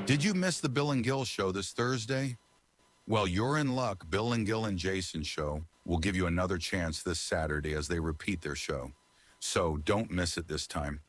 Did you miss the Bill and Gil show this Thursday? Well, you're in luck. Bill and Gil and Jason show will give you another chance this Saturday as they repeat their show. So don't miss it this time.